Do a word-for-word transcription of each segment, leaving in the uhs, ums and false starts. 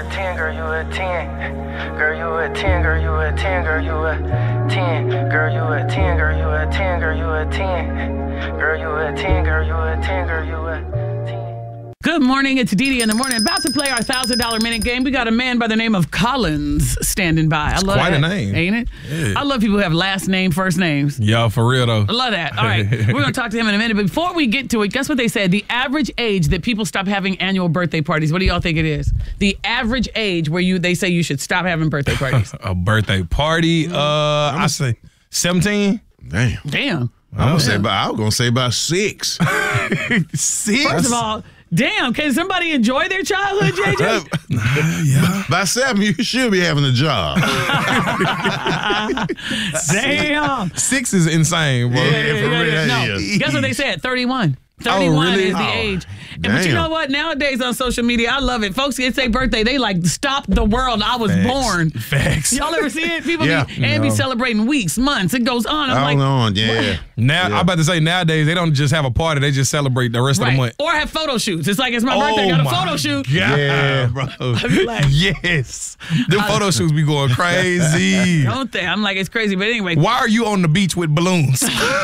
a ten, girl, you a ten. Girl, you a ten, girl, you a ten, girl, you a ten. Girl, you a ten, girl, you a ten, girl, you a ten. Girl, you a ten, girl, you a ten, girl, you a ten. Good morning, it's Dee Dee in the morning. About to play our one thousand dollar minute game. We got a man by the name of Collins standing by. I love quite that. a name. Ain't it? Yeah. I love people who have last name, first names. Yeah, for real though. I love that. All right, we're going to talk to him in a minute. But before we get to it, guess what they said? The average age that people stop having annual birthday parties. What do y'all think it is? The average age where you they say you should stop having birthday parties. A birthday party. Uh, I say seventeen. Damn. Damn. I'm gonna say about, I was gonna say about six. Six. First of all, damn, can somebody enjoy their childhood, J J? yeah. By seven, you should be having a job. Damn. Six is insane, bro. Yeah, for real, that No, is. guess what they said? thirty-one. thirty-one really? is the Oh, age. And, but you damn. know what? Nowadays on social media, I love it. Folks, it's their birthday. They like, stop the world. I was Facts. born. Facts. Y'all ever see it? People Yeah. be, and be No. celebrating weeks, months. It goes on. I'm Hold like, on, yeah. Now Yeah. I'm about to say nowadays they don't just have a party; they just celebrate the rest of the right. month. Or have photo shoots. It's like, it's my birthday. I got a my photo shoot. God, Yeah. bro. be like- yes, them photo shoots be going crazy. Don't they? I'm like, it's crazy. But anyway, Why are you on the beach with balloons?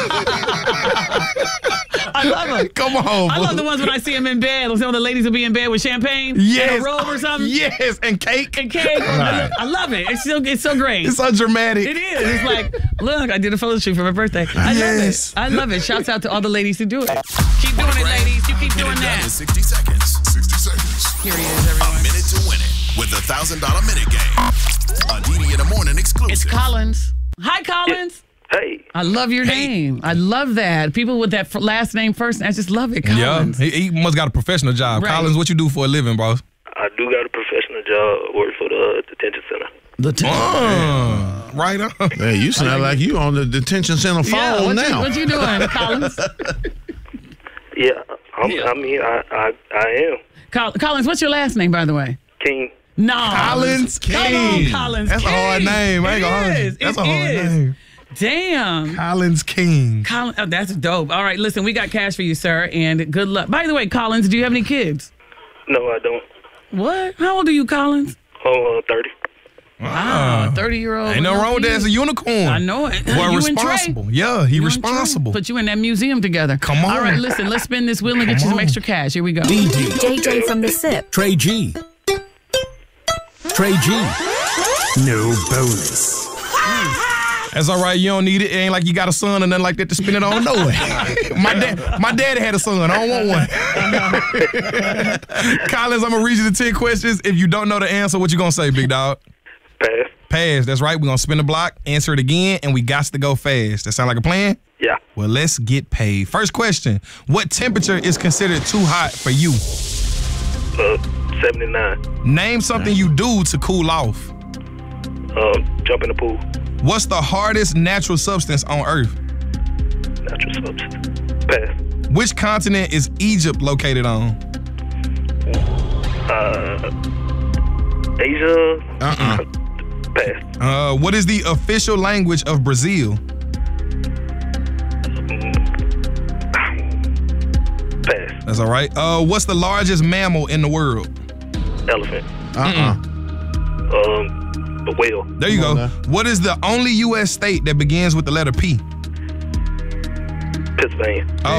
I love them. Come on, I boo. love the ones when I see them in bed. Some of the ladies will be in bed with champagne, Yes, and a robe or something, Yes, and cake. and cake. I love it. It's so it's so great. It's so dramatic. It is. It's like, look, I did a photo shoot for my birthday. I Yes. love it. I love it. Shouts out to all the ladies who do it. Keep doing it, ladies. You keep doing Get it done in that. sixty seconds. sixty seconds. Here he is, everyone. A minute to win it with the one thousand dollar minute game. A Dee Dee in the morning exclusive. It's Collins. Hi, Collins. Hey, I love your Hey. name. I love that. People with that f- last name first. I just love it, Yeah, Collins. he, he must got a professional job. Right. Collins, what you do for a living, bro? I do got a professional job. Work for the detention center. The t- Uh, right on. Hey, you sound like you on the detention center phone yeah, what you, now. what you doing, Collins? Yeah, I'm, Yeah. I mean, I, I, I am Col- Collins, what's your last name, by the way? King. No. Collins Come on, King. Collins That's a hard King. name. I ain't It gonna hold you. is. That's It a hard is. name. Damn. Collins King. Collins, oh, that's dope. All right, listen, we got cash for you, sir, and good luck. By the way, Collins, do you have any kids? No, I don't. What? How old are you, Collins? I'm uh, thirty. Wow, thirty-year-old. Ain't no wrong with that. It's a unicorn. I know it. Boy, You and Trey. responsible. Yeah, he You and responsible. Trey. Put you in that museum together. Come on. All right, listen, let's spin this wheel and get you Come some on. extra cash. Here we go. D D, J J from the SIP. Trey G. Trey G. No bonus. That's all right. You don't need it. It ain't like you got a son or nothing like that to spend it on. No way. my dad, my daddy had a son. I don't want one. Collins, I'm gonna read you the ten questions. If you don't know the answer, what you gonna say, big dog? Pass. Pass. That's right. We're gonna spin the block, answer it again, and we got to go fast. That sound like a plan? Yeah. Well, let's get paid. First question: what temperature is considered too hot for you? Uh, seventy-nine. Name something you do to cool off. Um, jump in the pool. What's the hardest natural substance on Earth? Natural substance. Pass. Which continent is Egypt located on? Uh, Asia. Uh-uh. Pass. Uh, what is the official language of Brazil? Pass. That's all right. Uh, what's the largest mammal in the world? Elephant. Uh-uh. Um, a whale. There you Come go. on What is the only U S state that begins with the letter P? Pennsylvania. Oh,